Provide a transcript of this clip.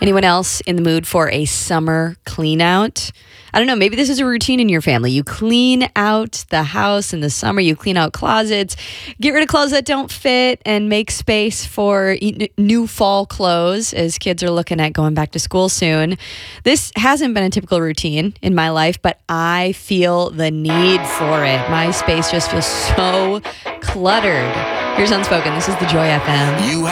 Anyone else in the mood for a summer clean out? I don't know, maybe this is a routine in your family. You clean out the house in the summer, you clean out closets, get rid of clothes that don't fit, and make space for new fall clothes as kids are looking at going back to school soon. This hasn't been a typical routine in my life, but I feel the need for it. My space just feels so cluttered. Here's Unspoken. This is the Joy FM.